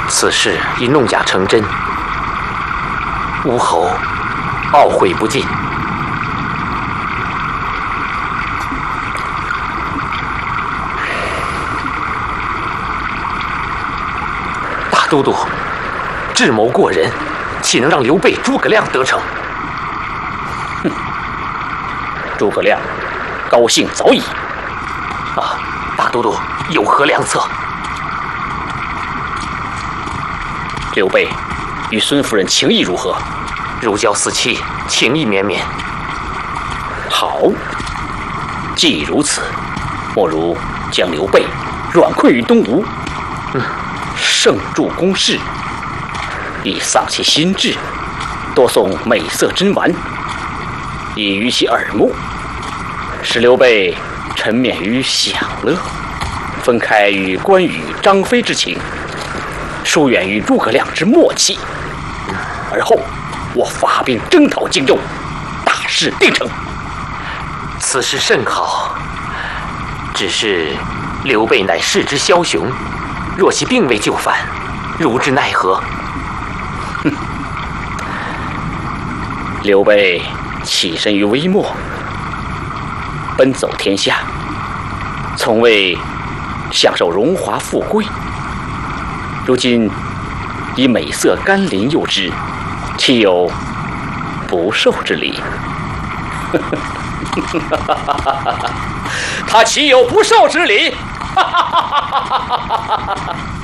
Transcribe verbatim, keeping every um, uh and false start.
此事已弄假成真，吴侯懊悔不尽。大都督智谋过人，岂能让刘备、诸葛亮得逞？ 哼，诸葛亮高兴早已。 啊，大都督有何良策？ 刘备与孙夫人情谊如何？ 如胶似漆，情意绵绵。 好，既如此，莫如将刘备软困于东吴，嗯，盛助攻势，以丧其心志，多送美色珍玩，以娱其耳目，使刘备沉湎于享乐，分开与关羽、张飞之情，疏远于诸葛亮之默契。而后，我发兵征讨荆州，大事定成。 此事甚好，只是刘备乃世之枭雄，若其并未就范，如之奈何？ 哼，刘备起身于微末，奔走天下，从未享受荣华富贵，如今以美色甘霖诱之，岂有不受之理？他岂有不受之理？